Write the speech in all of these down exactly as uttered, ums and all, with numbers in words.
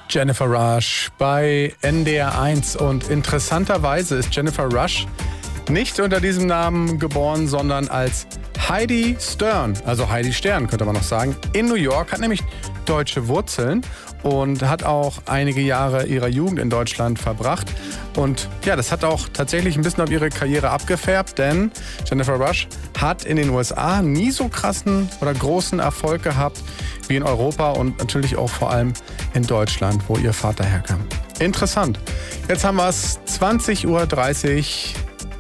Jennifer Rush bei N D R eins. Und interessanterweise ist Jennifer Rush nicht unter diesem Namen geboren, sondern als Heidi Stern, also Heidi Stern könnte man noch sagen, in New York, hat nämlich deutsche Wurzeln und hat auch einige Jahre ihrer Jugend in Deutschland verbracht. Und ja, das hat auch tatsächlich ein bisschen auf ihre Karriere abgefärbt, denn Jennifer Rush hat in den U S A nie so krassen oder großen Erfolg gehabt wie in Europa und natürlich auch vor allem in Deutschland, wo ihr Vater herkam. Interessant. Jetzt haben wir es zwanzig Uhr dreißig.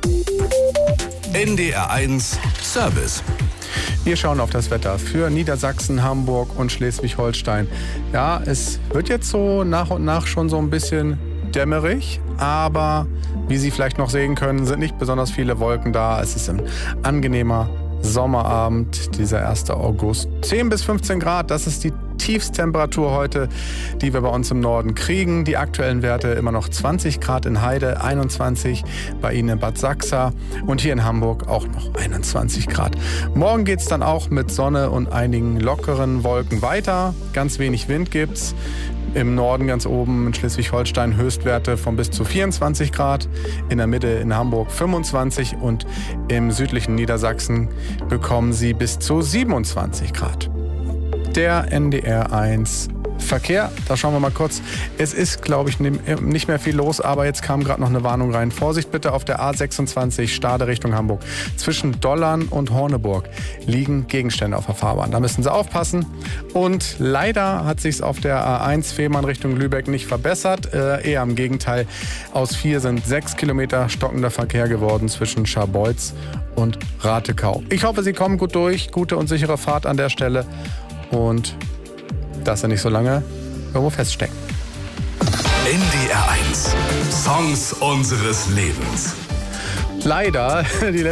N D R eins Service. Wir schauen auf das Wetter für Niedersachsen, Hamburg und Schleswig-Holstein. Ja, es wird jetzt so nach und nach schon so ein bisschen dämmerig, aber wie Sie vielleicht noch sehen können, sind nicht besonders viele Wolken da. Es ist ein angenehmer Sommerabend, dieser erste August. zehn bis fünfzehn Grad, das ist die Tiefstemperatur heute, die wir bei uns im Norden kriegen. Die aktuellen Werte immer noch zwanzig Grad in Heide, einundzwanzig bei Ihnen in Bad Sachsa und hier in Hamburg auch noch einundzwanzig Grad. Morgen geht es dann auch mit Sonne und einigen lockeren Wolken weiter. Ganz wenig Wind gibt's. Im Norden ganz oben in Schleswig-Holstein Höchstwerte von bis zu vierundzwanzig Grad, in der Mitte in Hamburg fünfundzwanzig und im südlichen Niedersachsen bekommen Sie bis zu siebenundzwanzig Grad. Der N D R eins Verkehr, da schauen wir mal kurz. Es ist, glaube ich, nicht mehr viel los, aber jetzt kam gerade noch eine Warnung rein. Vorsicht bitte auf der A sechsundzwanzig Stade Richtung Hamburg. Zwischen Dollern und Horneburg liegen Gegenstände auf der Fahrbahn. Da müssen Sie aufpassen. Und leider hat sich es auf der A eins Fehmarn Richtung Lübeck nicht verbessert. Äh, eher im Gegenteil. Aus vier sind sechs Kilometer stockender Verkehr geworden zwischen Scharbeutz und Ratekau. Ich hoffe, Sie kommen gut durch. Gute und sichere Fahrt an der Stelle. Und dass Sie nicht so lange irgendwo feststecken. N D R eins. Songs unseres Lebens. Leider, die